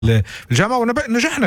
الجامعة ونجحنا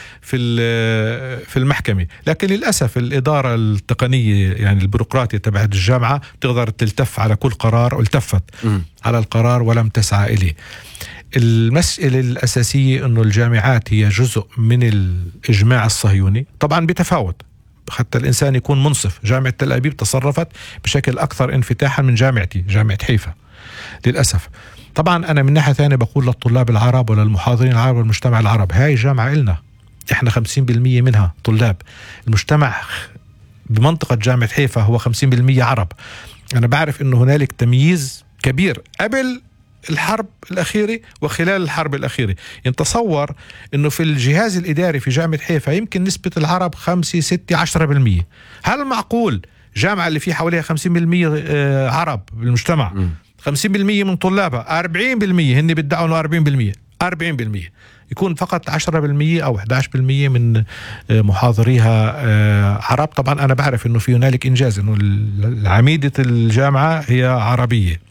في المحكمة، لكن للأسف الإدارة التقنية يعني البيروقراطية تبع الجامعة تقدر تلتف على كل قرار، والتفت على القرار ولم تسعى إليه. المسألة الأساسية أنه الجامعات هي جزء من الإجماع الصهيوني، طبعا بتفاوت حتى الإنسان يكون منصف. جامعة تل أبيب تصرفت بشكل أكثر انفتاحا من جامعتي، جامعة حيفا للأسف. طبعا أنا من ناحية ثانية بقول للطلاب العرب وللمحاضرين العرب والمجتمع العرب، هاي جامعة إلنا، إحنا 50% منها طلاب. المجتمع بمنطقة جامعة حيفا هو 50% عرب. أنا بعرف أنه هنالك تمييز كبير قبل الحرب الأخيرة وخلال الحرب الأخيرة. ينتصور أنه في الجهاز الإداري في جامعة حيفا يمكن نسبة العرب 5 6 10%. هل معقول جامعة اللي فيه حواليها 50% عرب بالمجتمع 50% من طلابها 40% هن بيدعوا انه 40% يكون فقط 10% او 11% من محاضريها عرب؟ طبعا انا بعرف انه في هنالك انجاز، انه عميدة الجامعة هي عربية،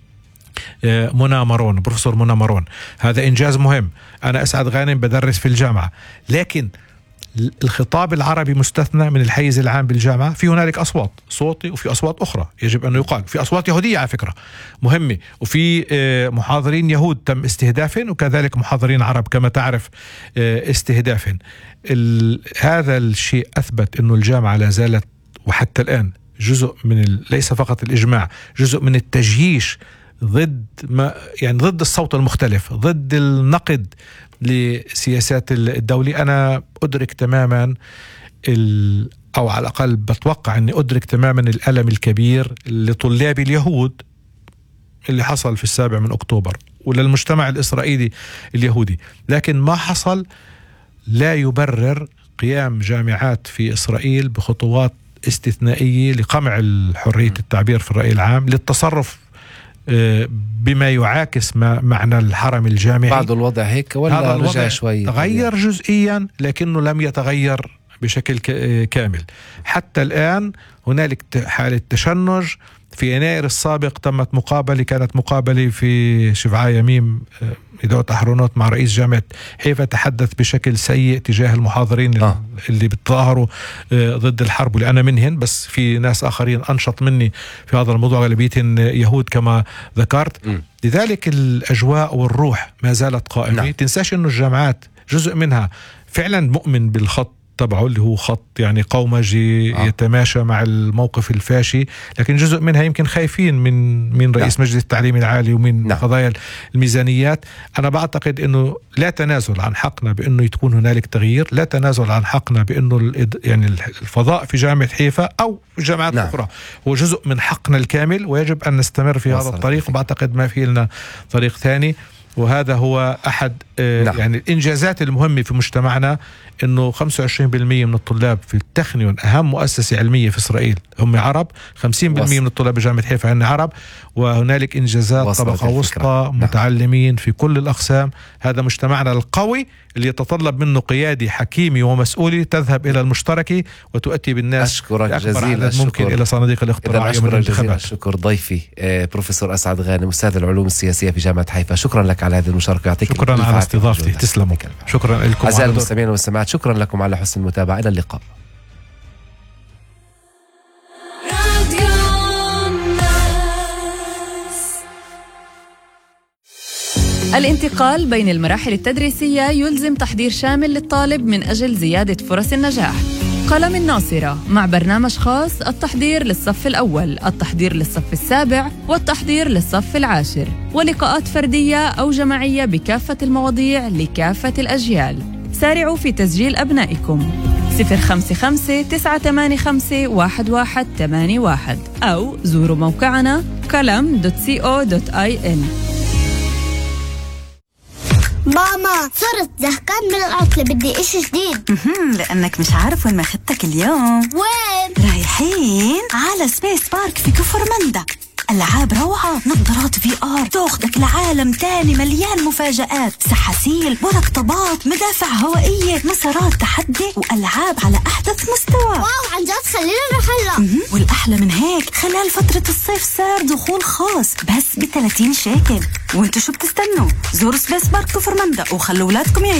منى مارون، بروفيسور منى مارون، هذا انجاز مهم. انا اسعد غانم بدرس في الجامعة، لكن الخطاب العربي مستثنى من الحيز العام بالجامعة. في هنالك أصوات، صوتي وفي أصوات أخرى يجب أن يقال، في أصوات يهودية على فكرة مهمة، وفي محاضرين يهود تم استهدافهم، وكذلك محاضرين عرب كما تعرف استهدافهم. هذا الشيء أثبت أنه الجامعة لا زالت وحتى الآن جزء من ليس فقط الإجماع، جزء من التجييش ضد ضد الصوت المختلف، ضد النقد لسياسات الدولة. أنا أدرك تماما أو على الأقل بتوقع أني أدرك تماما الألم الكبير لطلاب اليهود اللي حصل في 7 أكتوبر وللمجتمع الإسرائيلي اليهودي، لكن ما حصل لا يبرر قيام جامعات في إسرائيل بخطوات استثنائية لقمع حرية التعبير في الرأي العام، للتصرف بما يعاكس معنى الحرم الجامعي. بعد الوضع هيك ولا رجع شوي؟ تغير جزئيا لكنه لم يتغير بشكل كامل. حتى الآن هنالك حالة تشنج. في يناير السابق تمت مقابلة، كانت مقابلة في شفعاء يميم إدارة أحرونوت مع رئيس جامعة حيفا، تحدث بشكل سيء تجاه المحاضرين اللي بتظاهروا ضد الحرب، واللي أنا منهن، بس في ناس آخرين أنشط مني في هذا الموضوع، غالبيتهم يهود كما ذكرت. لذلك الأجواء والروح ما زالت قائمة. تنساش أنه الجامعات جزء منها فعلا مؤمن بالخط تبعه اللي هو خط يعني قومجي يتماشى مع الموقف الفاشي، لكن جزء منها يمكن خايفين من رئيس مجلس التعليم العالي ومن قضايا الميزانيات. أنا بعتقد أنه لا تنازل عن حقنا بأنه تكون هنالك تغيير، لا تنازل عن حقنا بأنه يعني الفضاء في جامعة حيفا أو جامعات أخرى هو جزء من حقنا الكامل، ويجب أن نستمر في هذا الطريق، وبعتقد ما في لنا طريق ثاني. وهذا هو أحد يعني الإنجازات المهمة في مجتمعنا، إنه 25% من الطلاب في التخنيون، أهم مؤسسة علمية في إسرائيل، هم عرب. 50% من الطلاب بجامعة حيفا هن عرب، وهنالك إنجازات طبقة وسطى متعلمين في كل الأقسام. هذا مجتمعنا القوي اللي يتطلب منه قيادة حكيمة ومسؤولة تذهب إلى المشتركة وتؤتي بالناس أشكرك جزيلا ممكن إلى صناديق الاقتراع يوم الانتخابات. شكر ضيفي بروفيسور أسعد غانم أستاذ العلوم السياسية في جامعة حيفا، شكرا لك على هذه المشاركة. شكرا على استضافتي. تسلموا. شكرا لكم أعزائي المستمعين والسماعات، شكرا لكم على حسن المتابعة. إلى اللقاء. الانتقال بين المراحل التدريسية يلزم تحضير شامل للطالب من أجل زيادة فرص النجاح. قلم الناصرة مع برنامج خاص: التحضير للصف الأول، التحضير للصف السابع، والتحضير للصف العاشر، ولقاءات فردية أو جماعية بكافة المواضيع لكافة الأجيال. سارعوا في تسجيل أبنائكم 055-985-1181 أو زوروا موقعنا kalam.co.il. ماما صرت زهقان من العطلة، بدي إشي جديد. لأنك مش عارف وين ماخدتك اليوم. وين؟ رايحين على سبيس بارك في كفر مندا. ألعاب روعة، نظارات VR تاخدك لعالم تاني مليان مفاجآت، سحاسيل، مركبات، مدافع هوائية، مسارات تحدي، وألعاب على أحدث مستوى. واو عن جد خلينا نروح هلا. والأحلى من هيك خلال فترة الصيف صار دخول خاص بس ب30 شيكل. وانتو شو بتستنوا؟ زوروا سبيس بارك كفر مندا وخلوا ولادكم